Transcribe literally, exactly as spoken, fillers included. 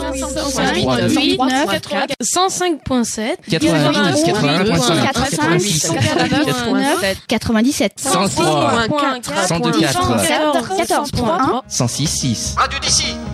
cent cinq virgule sept, quatre-vingt-dix, quatre-vingt-un virgule cinq, quatre-vingt-dix, quatre-vingt-dix-neuf, quatre-vingt-dix-sept, cent trois, cent deux virgule quatre, quatorze point un, cent six virgule six. Radio d'ici.